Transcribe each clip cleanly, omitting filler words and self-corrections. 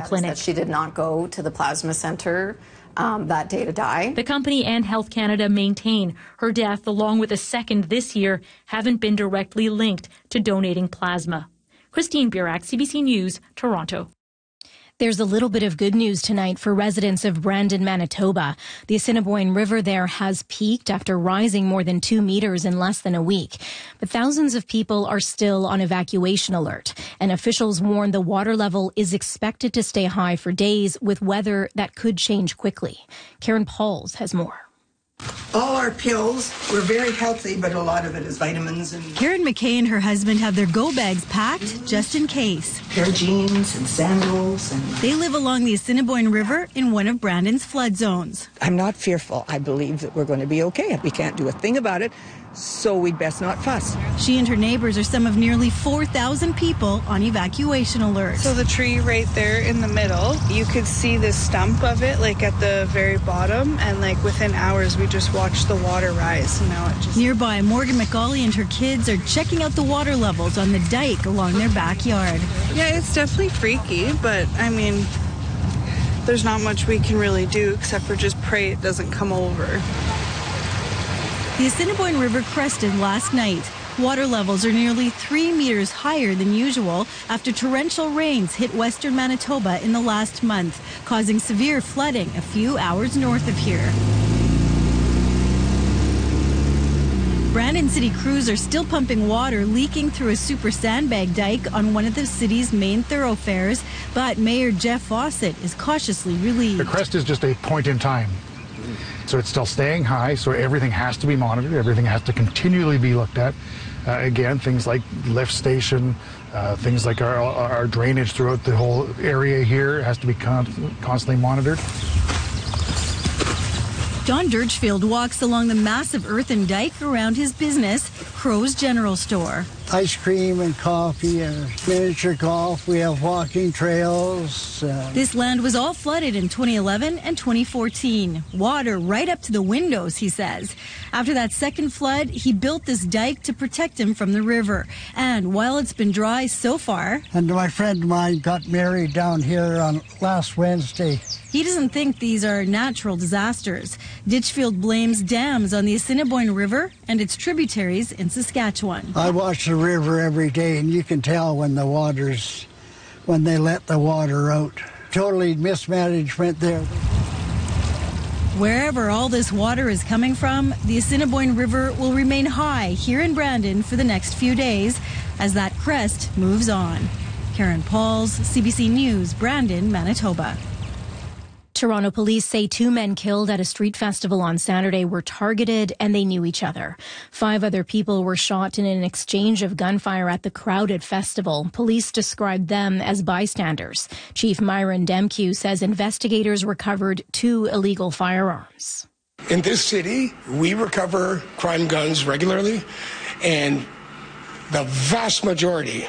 clinic. That she did not go to the plasma center that day to die. The company and Health Canada maintain her death, along with a second this year, haven't been directly linked to donating plasma. Christine Burak, CBC News, Toronto. There's a little bit of good news tonight for residents of Brandon, Manitoba. The Assiniboine River there has peaked after rising more than 2 meters in less than a week. But thousands of people are still on evacuation alert, and officials warn the water level is expected to stay high for days with weather that could change quickly. Karen Pauls has more. All our pills, we're very healthy, but a lot of it is vitamins. And Karen McKay and her husband have their go bags packed just in case. Pair of jeans and sandals. And they live along the Assiniboine River in one of Brandon's flood zones. I'm not fearful. I believe that we're going to be okay. We can't do a thing about it, so we'd best not fuss. She and her neighbors are some of nearly 4,000 people on evacuation alert. So the tree right there in the middle, you could see the stump of it like at the very bottom, and like within hours we just watched the water rise. And now it just... Nearby, Morgan McCauley and her kids are checking out the water levels on the dike along their backyard. Yeah, it's definitely freaky, but I mean, there's not much we can really do except for just pray it doesn't come over. The Assiniboine River crested last night. Water levels are nearly 3 meters higher than usual after torrential rains hit western Manitoba in the last month, causing severe flooding a few hours north of here. Brandon City crews are still pumping water leaking through a super sandbag dike on one of the city's main thoroughfares, but Mayor Jeff Fawcett is cautiously relieved. The crest is just a point in time. So it's still staying high, so everything has to be monitored. Everything has to continually be looked at. Again, things like lift station, things like our drainage throughout the whole area here has to be constantly monitored. John Dirchfield walks along the massive earthen dike around his business, Crow's General Store. Ice cream and coffee and miniature golf. We have walking trails. This land was all flooded in 2011 and 2014. Water right up to the windows, he says. After that second flood, he built this dike to protect him from the river. And while it's been dry so far... And my friend of mine got married down here on last Wednesday. He doesn't think these are natural disasters. Ditchfield blames dams on the Assiniboine River and its tributaries in Saskatchewan. I watch the river every day, and you can tell when they let the water out. Totally mismanagement there. Wherever all this water is coming from, the Assiniboine River will remain high here in Brandon for the next few days as that crest moves on. Karen Pauls, CBC News, Brandon, Manitoba. Toronto police say 2 men killed at a street festival on Saturday were targeted and they knew each other. 5 other people were shot in an exchange of gunfire at the crowded festival. Police described them as bystanders. Chief Myron Demkew says investigators recovered 2 illegal firearms. In this city, we recover crime guns regularly, and the vast majority,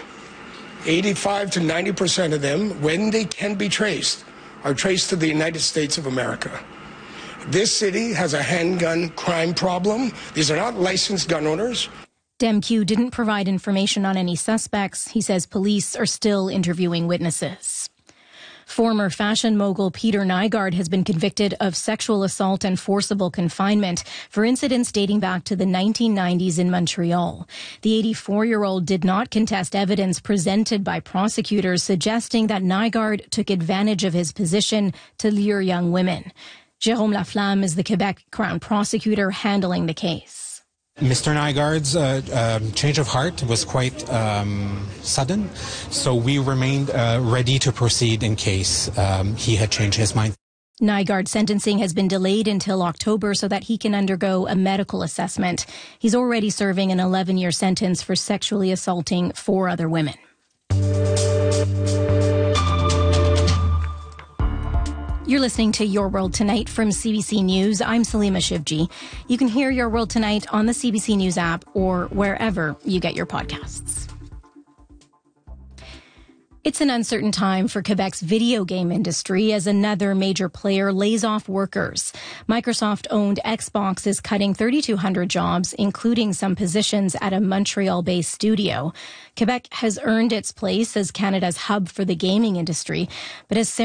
85 to 90% of them, when they can be traced, are traced to the United States of America. This city has a handgun crime problem. These are not licensed gun owners. Demkew didn't provide information on any suspects. He says police are still interviewing witnesses. Former fashion mogul Peter Nygard has been convicted of sexual assault and forcible confinement for incidents dating back to the 1990s in Montreal. The 84-year-old did not contest evidence presented by prosecutors suggesting that Nygard took advantage of his position to lure young women. Jérôme Laflamme is the Quebec Crown prosecutor handling the case. Mr. Nygard's change of heart was quite sudden, so we remained ready to proceed in case he had changed his mind. Nygard's sentencing has been delayed until October so that he can undergo a medical assessment. He's already serving an 11-year sentence for sexually assaulting 4 other women. You're listening to Your World Tonight from CBC News. I'm Salima Shivji. You can hear Your World Tonight on the CBC News app or wherever you get your podcasts. It's an uncertain time for Quebec's video game industry as another major player lays off workers. Microsoft-owned Xbox is cutting 3,200 jobs, including some positions at a Montreal-based studio. Quebec has earned its place as Canada's hub for the gaming industry, but as